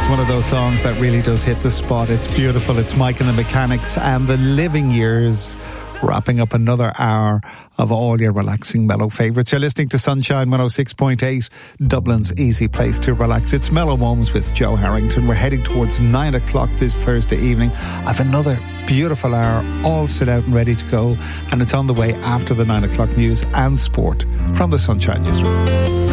one of those songs that really does hit the spot. It's beautiful. It's Mike and the Mechanics and The Living Years, wrapping up another hour of all your relaxing mellow favourites. You're listening to Sunshine 106.8, Dublin's easy place to relax. It's Mellow Moments with Joe Harrington. We're heading towards 9 o'clock this Thursday evening. I've another beautiful hour all set out and ready to go, and it's on the way after the 9 o'clock news and sport from the Sunshine Newsroom.